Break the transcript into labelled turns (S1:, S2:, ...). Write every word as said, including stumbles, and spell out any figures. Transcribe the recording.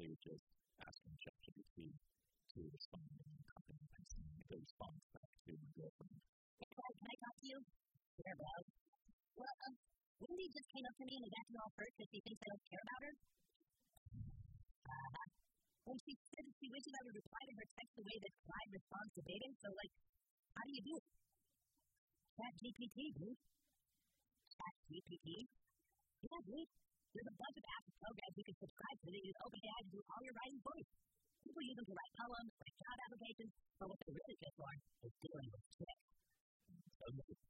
S1: basically just asking ChatGPT to respond in a company and sending the response back to my girlfriend.
S2: Hey, guys, can I talk to you? Sure, bro. Well, um, Wendy just came up to me and was acting all hurt because she thinks I don't care about her. Uh-huh. And she said that she wishes I would reply to her text the way that Clyde responds to dating. So, like, how do you do it? ChatGPT, dude. ChatGPT? Yeah, dude. There's a bunch of apps and programs you can subscribe to that use OpenAI to do all your writing for you. People use them to write poems, write job applications, but what they're really good for is dealing with chicks.
S1: Okay.